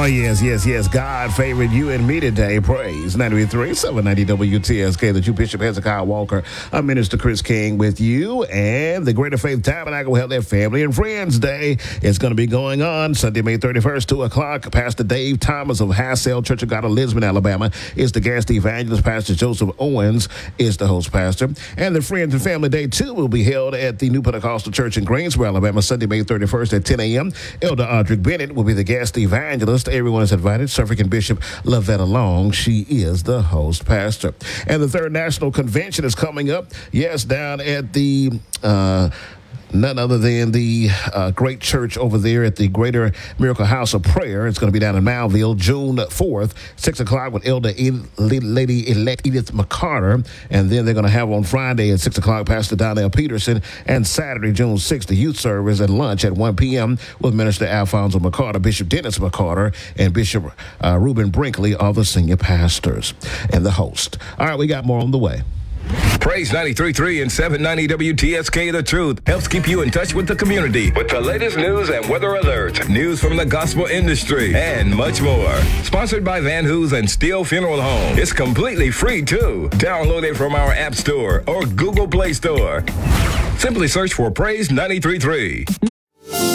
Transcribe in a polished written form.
Oh, yes. God favored you and me today. Praise 93.3, 790 WTSK. The Jew Bishop Hezekiah Walker, Minister Chris King with you. And the Greater Faith Tabernacle will have their Family and Friends Day. It's going to be going on Sunday, May 31st, 2 o'clock. Pastor Dave Thomas of Hassell Church of God of Lisbon, Alabama, is the guest evangelist. Pastor Joseph Owens is the host pastor. And the Friends and Family Day, too, will be held at the New Pentecostal Church in Greensboro, Alabama, Sunday, May 31st at 10 a.m. Elder Audric Bennett will be the guest evangelist. Everyone is invited. Suffragan Bishop Lavetta Long, she is the host pastor. And the third national convention is coming up. Yes, down at the none other than the great church over there at the Greater Miracle House of Prayer. It's going to be down in Malville, June 4th, 6 o'clock with Elder Lady-elect Edith McCarter. And then they're going to have on Friday at 6 o'clock Pastor Donnell Peterson. And Saturday, June 6th, the youth service and lunch at 1 p.m. with Minister Alfonso McCarter, Bishop Dennis McCarter, and Bishop Reuben Brinkley are the senior pastors and the host. All right, we got more on the way. Praise 93.3 and 790 WTSK The Truth helps keep you in touch with the community with the latest news and weather alerts, news from the gospel industry, and much more. Sponsored by Van Hoos and Steele Funeral Home. It's completely free, too. Download it from our App Store or Google Play Store. Simply search for Praise 93.3.